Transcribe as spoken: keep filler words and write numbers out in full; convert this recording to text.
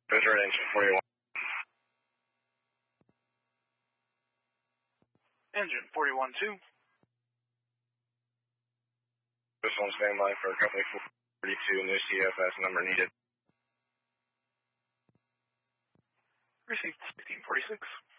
Roger, engine forty-one. Engine forty-one two. This one standby for company forty-two, new C F S number needed. Received sixteen forty-six.